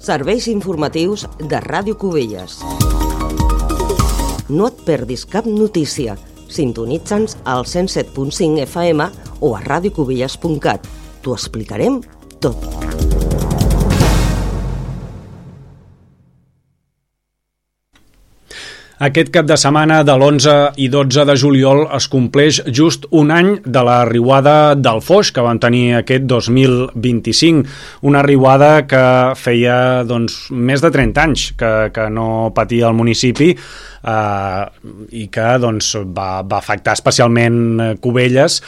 Serveis informatius de Ràdio Cubelles. No et perdis cap notícia. Sintonitza'ns al 107.5 FM o a radiocubelles.cat. T'ho explicarem tot. Aquest cap de setmana de l'11 i 12 de juliol es compleix just un any de la riuada del Foix que vam tenir aquest 2025. Una riuada que feia més de 30 anys que no patia el municipi i que va afectar especialment Cubelles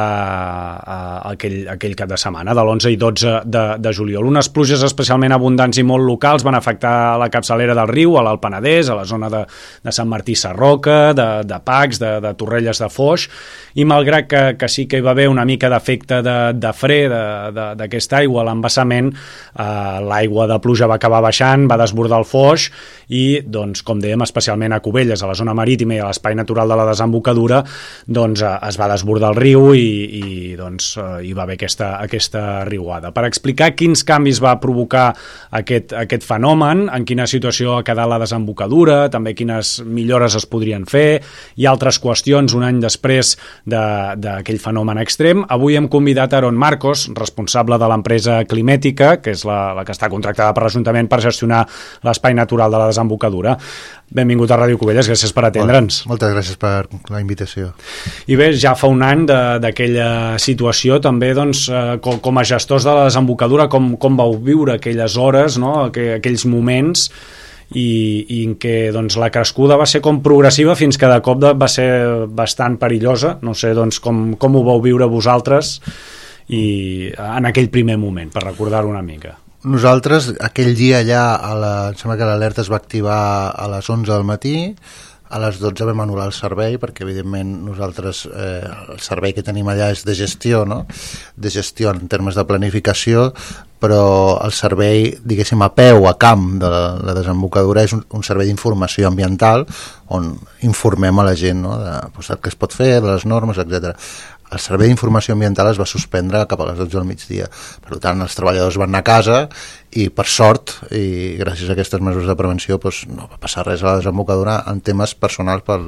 aquell cap de setmana de l'11 i 12 de juliol. Unes pluges especialment abundants i molt locals van afectar la capçalera del riu, a l'Alt Penedès, a la zona de Sant Martí Sarroca, de Pacs, de Torrelles de Foix, i malgrat que sí que hi va haver una mica d'efecte de fre d'aquesta aigua a l'embassament, l'aigua de pluja va acabar baixant, va desbordar el Foix i, com dèiem, especialment a Cubelles, a la zona marítima i a l'espai natural de la desembocadura, es va desbordar el riu i hi va haver aquesta riuada. Per explicar quins canvis va provocar aquest fenomen, en quina situació ha quedat la desembocadura, també quines millores es podrien fer i altres qüestions un any després d'aquell fenomen extrem. Avui hem convidat a Aaron Marcos, responsable de l'empresa Climètica, que és la que està contractada per l'Ajuntament per gestionar l'espai natural de la desembocadura. Benvingut a Ràdio Cubelles, gràcies per atendre'ns. Moltes gràcies per la invitació. I bé, ja fa un any d'aquella situació, també com a gestors de la desembocadura, com vau viure aquelles hores, aquells moments i en què la crescuda va ser com progressiva fins que de cop va ser bastant perillosa. No sé com ho vau viure vosaltres i en aquell primer moment, per recordar-ho una mica. Nosaltres, aquell dia allà, em sembla que l'alerta es va activar a les 11 del matí, a les 12 vam anul·lar el servei, perquè evidentment nosaltres el servei que tenim allà és de gestió, no? De gestió en termes de planificació, però el servei, diguéssim, a peu, a camp de la desembocadura és un servei d'informació ambiental on informem a la gent, no? De què es pot fer, de les normes, etc. El servei d'informació ambiental es va suspendre cap a les 12 del migdia. Per tant, els treballadors van anar a casa i, per sort, i gràcies a aquestes mesures de prevenció, no va passar res a la desembocadura en temes personals per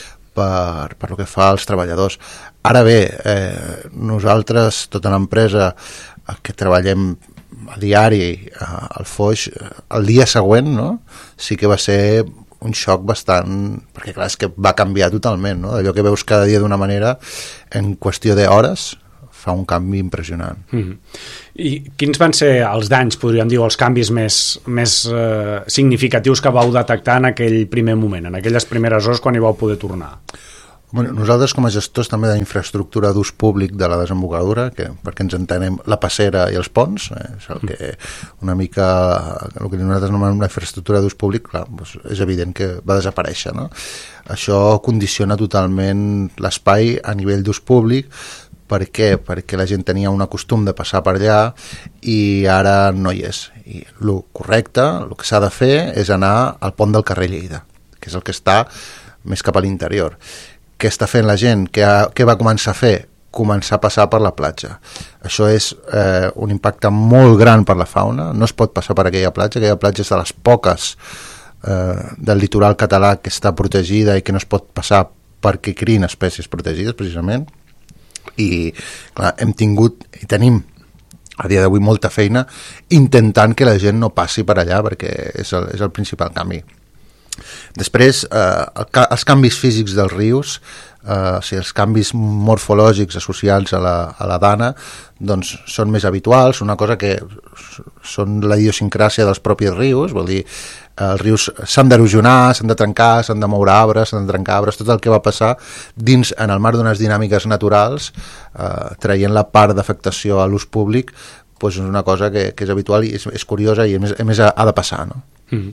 el que fa als treballadors. Ara bé, nosaltres, tota l'empresa que treballem a diari al Foix, el dia següent, no? Sí que va ser un xoc bastant, perquè clar, és que va canviar totalment, no? Allò que veus cada dia d'una manera, en qüestió d'hores fa un canvi impressionant. I quins van ser els danys, podríem dir, els canvis més significatius que vau detectar en aquell primer moment, en aquelles primeres hores quan hi vau poder tornar? Bueno, nosaltres com a gestors també d'infraestructura d'ús públic de la desembocadura, perquè ens entenem la passera i els ponts, és el que una mica el que nosaltres anomenem la infraestructura d'ús públic, clar, és evident que va desaparèixer, no? Això condiciona totalment l'espai a nivell d'ús públic. Per què? Perquè la gent tenia un costum de passar per allà i ara no hi és. I el correcte, el que s'ha de fer és anar al pont del carrer Lleida, que és el que està més cap a l'interior. Què està fent la gent? Què va començar a fer? Començar a passar per la platja. Això és un impacte molt gran per la fauna. No es pot passar per aquella platja és de les poques del litoral català que està protegida i que no es pot passar perquè crien espècies protegides, precisament. I clar, hem tingut i tenim a dia d'avui molta feina intentant que la gent no passi per allà, perquè és el principal canvi. Després, els canvis físics dels rius, els canvis morfològics associats a la dana, doncs són més habituals, una cosa que són la idiosincràsia dels propis rius, vol dir, els rius s'han d'erosionar, s'han de trencar, s'han de moure arbres, s'han de trencar arbres, tot el que va passar dins, en el marc d'unes dinàmiques naturals, traient la part d'afectació a l'ús públic, doncs és una cosa que és habitual i és curiosa i a més ha de passar, no?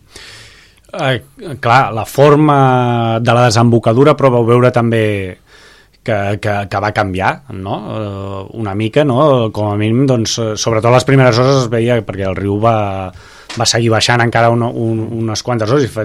Clar, la forma de la desembocadura, però vau veure també que va canviar, no? Una mica, no? Com a mínim, doncs, sobretot les primeres hores es veia, perquè el riu va seguir baixant encara unes quantes hores, i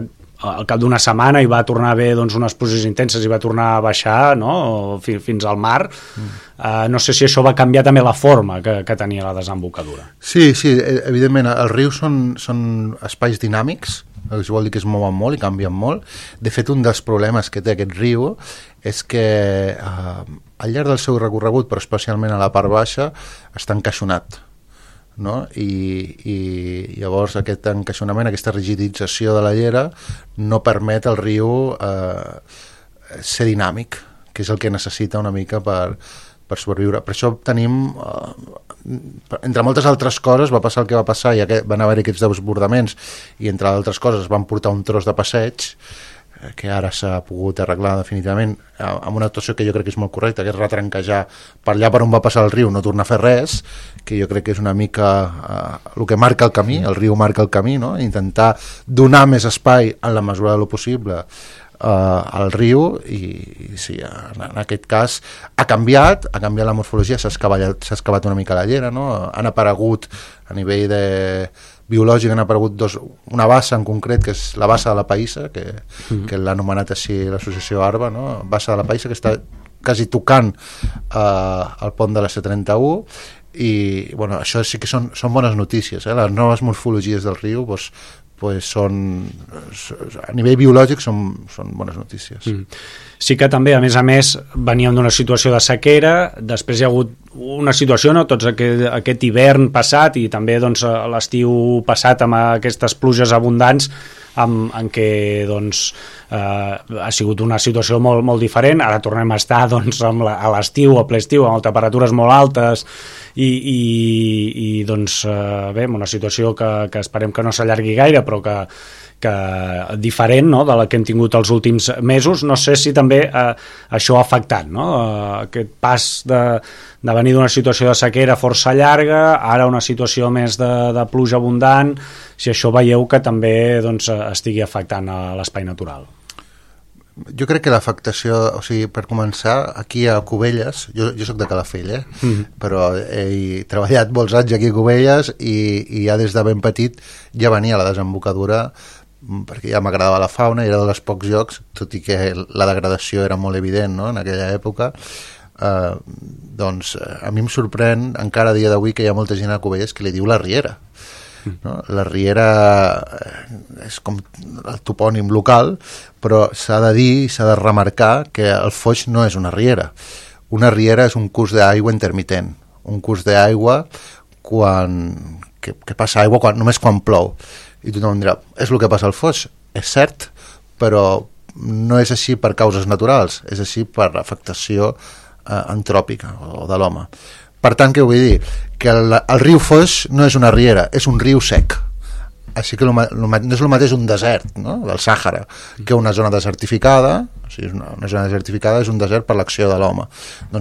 al cap d'una setmana hi va tornar a haver doncs, unes pluges intenses i va tornar a baixar, no? Fins al mar. No sé si això va canviar també la forma que tenia la desembocadura. Sí, evidentment, els rius són espais dinàmics, això vol dir que es mouen molt i canvien molt. De fet, un dels problemes que té aquest riu és que al llarg del seu recorregut, però especialment a la part baixa, està encaixonat, no? I llavors aquest encaixonament, aquesta rigidització de la llera no permet al riu ser dinàmic, que és el que necessita una mica per sobreviure. Per això tenim, entre moltes altres coses, va passar el que va passar i van haver aquests desbordaments i entre altres coses van portar un tros de passeig que ara s'ha pogut arreglar definitivament amb una actuació que jo crec que és molt correcta, que és retranquejar per allà per on va passar el riu, no tornar a fer res, que jo crec que és una mica el que marca el camí, el riu marca el camí, no? Intentar donar més espai en la mesura del possible al riu i sí, en aquest cas ha canviat la morfologia, s'ha excavat una mica la llera, no? Han aparegut a nivell biològic, han aparegut una bassa en concret, que és la bassa de la Païssa, que l'ha anomenat així l'associació ARBA, no? Bassa de la Païssa, que està quasi tocant el pont de la C31 i bueno, això sí que són bones notícies, les noves morfologies del riu són a nivell biològic són bones notícies. Sí que també, a més, veníem d'una situació de sequera, després hi ha hagut una situació, no? Tots aquest hivern passat i també doncs, l'estiu passat amb aquestes pluges abundants en què doncs, ha sigut una situació molt, molt diferent. Ara tornem a estar doncs, a l'estiu, a ple estiu, amb temperatures molt altes i doncs, bé, una situació que esperem que no s'allargui gaire, però que diferent, no?, de la que hem tingut els últims mesos. No sé si també això ha afectat, no? Aquest pas de venir d'una situació de sequera força llarga, ara una situació més de pluja abundant, si això veieu que també doncs, estigui afectant a l'espai natural. Jo crec que l'afectació, o sigui, per començar, aquí a Cubelles, jo soc de Calafell, però he treballat molts anys aquí a Cubelles i ja des de ben petit ja venia a la desembocadura perquè ja m'agradava la fauna i era dels pocs llocs, tot i que la degradació era molt evident, no?, en aquella època. Doncs a mi em sorprèn encara a dia d'avui que hi ha molta gent a Cubelles que li diu la Riera, no? La Riera és com el topònim local, però s'ha de dir, s'ha de remarcar que el Foix no és una riera. Una riera és un curs d'aigua intermitent, un curs d'aigua que passa aigua només quan plou. I tothom dirà, és el que passa al Foix, és cert, però no és així per causes naturals, és així per afectació antròpica o de l'home. Per tant, què vull dir? Que el riu Foix no és una riera, és un riu sec. Així que no és el mateix un desert, no?, del Sàhara, que una zona desertificada. O sigui, una zona desertificada és un desert per l'acció de l'home. Doncs